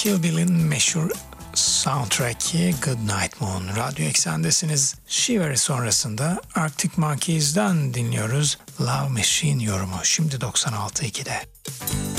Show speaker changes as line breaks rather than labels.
Kill Bill'in meşhur soundtrack'i Good Night Moon. Radyo Eksen'desiniz. Shivery sonrasında Arctic Monkeys'den dinliyoruz Love Machine yorumu. Şimdi 96.2'de.